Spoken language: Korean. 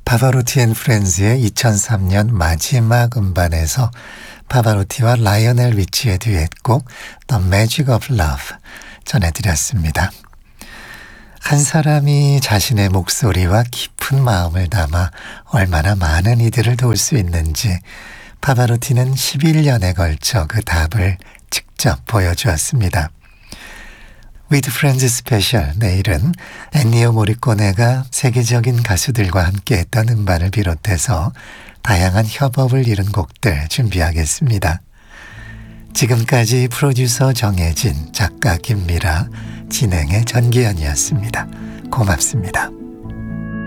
파바로티 앤 프렌즈의 2003년 마지막 음반에서 파바로티와 라이오넬 리치의 듀엣곡 The Magic of Love 전해드렸습니다. 한 사람이 자신의 목소리와 깊은 마음을 담아 얼마나 많은 이들을 도울 수 있는지 파바로티는 11년에 걸쳐 그 답을 직접 보여주었습니다. With Friends 스페셜, 내일은 엔니오 모리코네가 세계적인 가수들과 함께했던 음반을 비롯해서 다양한 협업을 이룬 곡들 준비하겠습니다. 지금까지 프로듀서 정혜진, 작가 김미라, 진행의 전기현이었습니다. 고맙습니다.